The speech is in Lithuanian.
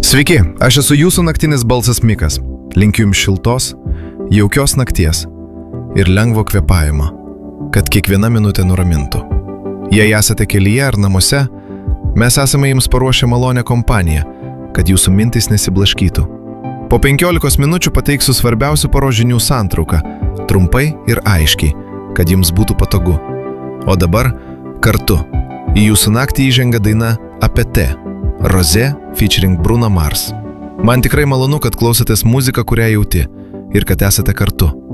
Sveiki, aš esu jūsų naktinis balsas Mikas. Linkiu jums šiltos, jaukios nakties ir lengvo kvėpavimo, kad kiekviena minutė nuramintų. Jei esate kelyje ar namuose, mes esame jums paruošę malonę kompaniją, kad jūsų mintys nesiblaškytų. Po 15 minučių pateiksiu svarbiausių paros žinių santrauką, trumpai ir aiškiai, kad jums būtų patogu. O dabar kartu į jūsų naktį įžengia daina APT, Rosé featuring Bruno Mars. Man tikrai malonu, kad klausotės muziką, kurią jauti ir kad esate kartu.